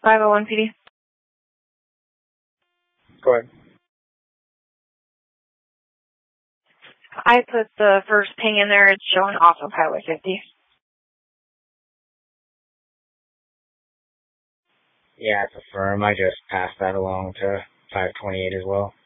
501 PD. Go ahead. I put the first ping in there. It's showing off of Highway 50. Yeah, it's affirmed. I just passed that along to 528 as well.